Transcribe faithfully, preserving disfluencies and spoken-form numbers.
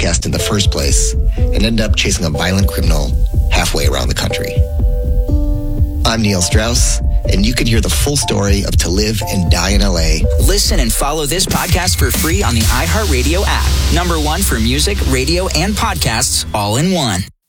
podcast in the first place and ended up chasing a violent criminal halfway around the country. I'm Neil Strauss, and you can hear the full story of To Live and Die in L A. Listen and follow this podcast for free on the iHeartRadio app. Number one for music, radio, and podcasts all in one.